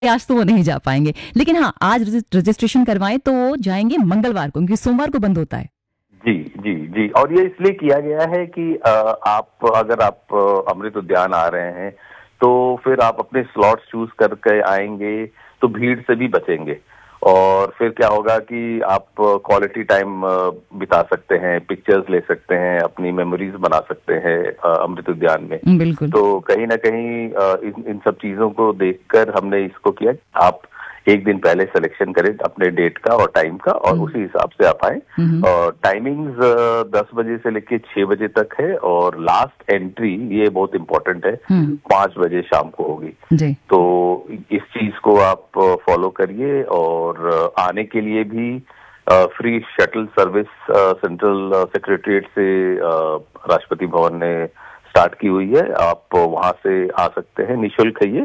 आज तो वो नहीं जा पाएंगे, लेकिन हाँ आज रजिस्ट्रेशन करवाएं तो वो जाएंगे मंगलवार को, क्योंकि सोमवार को बंद होता है। जी जी जी, और ये इसलिए किया गया है कि अगर आप अमृत उद्यान आ रहे हैं तो फिर आप अपने स्लॉट्स चूज करके आएंगे तो भीड़ से भी बचेंगे, और फिर क्या होगा कि आप क्वालिटी टाइम बिता सकते हैं, पिक्चर्स ले सकते हैं, अपनी मेमोरीज बना सकते हैं अमृत उद्यान में। बिल्कुल। तो कहीं ना कहीं इन सब चीजों को देखकर हमने इसको किया। आप एक दिन पहले सिलेक्शन करें अपने डेट का और टाइम का, और उसी हिसाब से आप आए। और टाइमिंग्स 10 बजे से लेके 6 बजे तक है, और लास्ट एंट्री, ये बहुत इम्पोर्टेंट है, 5 बजे शाम को होगी जी। तो इस चीज को आप फॉलो करिए। और आने के लिए भी free shuttle service central secretariat से राष्ट्रपति भवन ने स्टार्ट की हुई है। आप वहां से आ सकते हैं, निशुल्क है ये।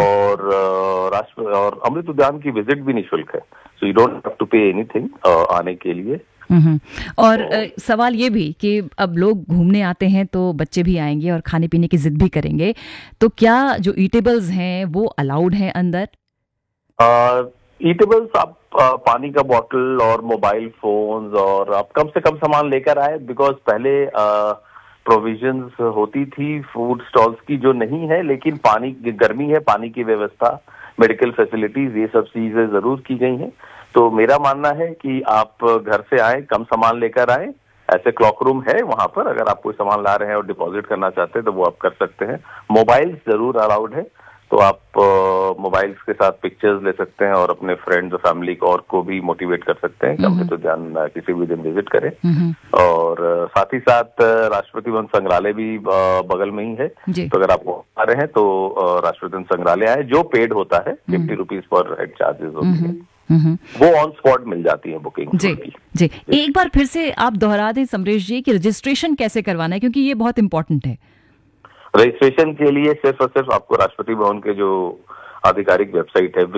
और अमृत उद्यान की विजिट भी निशुल्क है, so you don't have to pay anything आने के लिए। और सवाल ये भी कि अब लोग घूमने आते हैं तो बच्चे भी आएंगे और खाने पीने की जिद भी करेंगे, तो क्या जो ईटेबल्स हैं वो अलाउड हैं अंदर? ईटेबल्स आप पानी का बोतल और मोबाइल फोन्स, और आप कम से कम सामान लेकर आए, बिकॉज पहले प्रोविजंस होती थी फूड स्टॉल्स की जो नहीं है, लेकिन पानी, गर्मी है, पानी की व्यवस्था, मेडिकल फैसिलिटीज, ये सब चीजें जरूर की गई हैं। तो मेरा मानना है कि आप घर से आए, कम सामान लेकर आए। ऐसे क्लॉक रूम है वहां पर, अगर आप कोई सामान ला रहे हैं और डिपॉजिट करना चाहते हैं तो वो आप कर सकते हैं। मोबाइल्स जरूर अलाउड है, तो आप मोबाइल्स के साथ पिक्चर्स ले सकते हैं और अपने फ्रेंड्स और फैमिली को और को भी मोटिवेट कर सकते हैं कि अमृत उद्यान किसी भी दिन विजिट करें। और साथ ही साथ राष्ट्रपति भवन संग्रहालय भी बगल में ही है, तो अगर आप आ रहे हैं तो राष्ट्रपति भवन संग्रहालय आए, जो पेड होता है, 50 रुपीज पर हेड चार्जेस होती है, वो ऑन स्पॉट मिल जाती है बुकिंग। जी, एक बार फिर से आप दोहरा दें समरेश जी कि रजिस्ट्रेशन कैसे करवाना है, क्योंकि ये बहुत इंपॉर्टेंट है। रजिस्ट्रेशन के लिए सिर्फ और सिर्फ आपको राष्ट्रपति भवन के जो आधिकारिक वेबसाइट है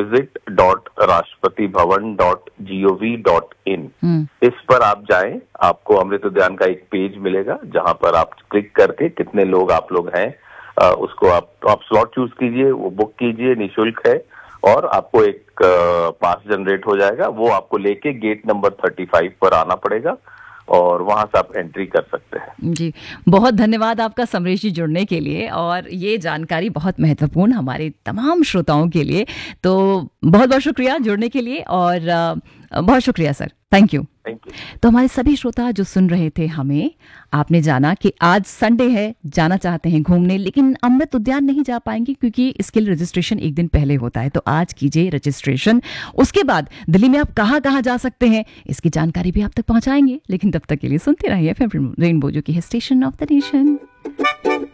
visit.rashtrapatibhavan.gov.in, इस पर आप जाएं, आपको अमृत उद्यान का एक पेज मिलेगा जहां पर आप क्लिक करके कितने लोग आप लोग हैं उसको आप स्लॉट चूज कीजिए, वो बुक कीजिए, निःशुल्क है, और आपको एक पास जनरेट हो जाएगा। वो आपको लेके गेट नंबर 35 पर आना पड़ेगा और वहां से आप एंट्री कर सकते हैं। जी, बहुत धन्यवाद आपका समरेश जी जुड़ने के लिए, और ये जानकारी बहुत महत्वपूर्ण हमारे तमाम श्रोताओं के लिए। तो बहुत बहुत शुक्रिया जुड़ने के लिए, और बहुत शुक्रिया सर, थैंक यू। तो हमारे सभी श्रोता जो सुन रहे थे हमें, आपने जाना कि आज संडे है, जाना चाहते हैं घूमने लेकिन अमृत उद्यान नहीं जा पाएंगे क्योंकि इसके लिए रजिस्ट्रेशन एक दिन पहले होता है। तो आज कीजिए रजिस्ट्रेशन, उसके बाद दिल्ली में आप कहाँ कहाँ जा सकते हैं इसकी जानकारी भी आप तक पहुंचाएंगे। लेकिन तब तक के लिए सुनते रहिए एफएम रेनबो, जो की है स्टेशन ऑफ द नेशन।